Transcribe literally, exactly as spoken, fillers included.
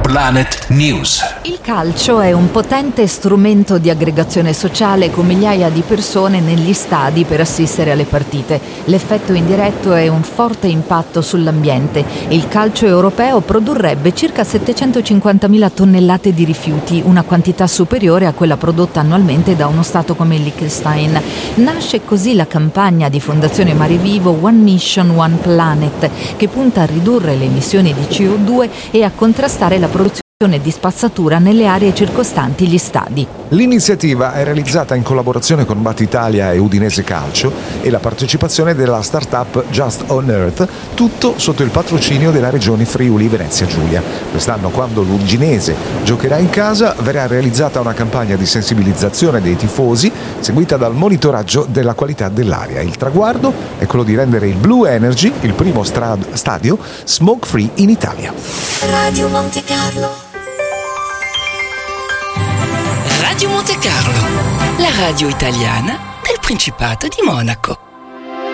Planet News. Il calcio è un potente strumento di aggregazione sociale con migliaia di persone negli stadi per assistere alle partite. L'effetto indiretto è un forte impatto sull'ambiente. Il calcio europeo produrrebbe circa settecentocinquantamila tonnellate di rifiuti, una quantità superiore a quella prodotta annualmente da uno stato come il Liechtenstein. Nasce così la campagna di Fondazione Mare Vivo One Mission One Planet, che punta a ridurre le emissioni di C O due e a contrastare la produzione di spazzatura nelle aree circostanti gli stadi. L'iniziativa è realizzata in collaborazione con Battitalia e Udinese Calcio e la partecipazione della startup Just on Earth, tutto sotto il patrocinio della regione Friuli Venezia Giulia. Quest'anno, quando l'Udinese giocherà in casa, verrà realizzata una campagna di sensibilizzazione dei tifosi seguita dal monitoraggio della qualità dell'aria. Il traguardo è quello di rendere il Blue Energy il primo strad- stadio smoke free in Italia. Radio Monte Carlo. Radio Monte Carlo, la radio italiana del Principato di Monaco.